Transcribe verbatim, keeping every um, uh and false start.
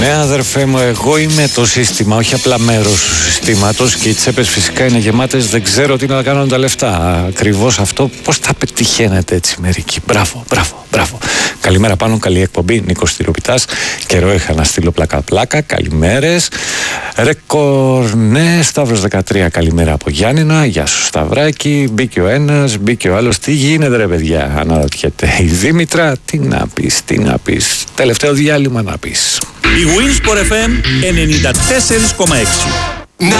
Ναι, αδερφέ μου, εγώ είμαι το σύστημα, όχι απλά μέρος του συστήματος, και οι τσέπες φυσικά είναι γεμάτες. Δεν ξέρω τι να κάνουν τα λεφτά. Ακριβώς αυτό, πώς θα πετυχαίνετε έτσι μερικοί. Μπράβο, μπράβο, μπράβο. Καλημέρα πάνω, καλή εκπομπή. Νίκος Τυροπιτάς. Καιρό είχα να στείλω πλάκα-πλάκα. Καλημέρες. Ρεκόρ, ναι, Σταύρος δεκατρία, καλημέρα από Γιάννηνα. Γεια σου, Σταυράκη. Μπήκε ο ένας, μπήκε ο άλλος. Τι γίνεται, ρε παιδιά, αναρωτιέται η Δήμητρα. Τι να πεις, τι να πεις. Τελευταίο διάλειμμα να πεις. Η Winsport εφ εμ ενενήντα τέσσερα κόμμα έξι.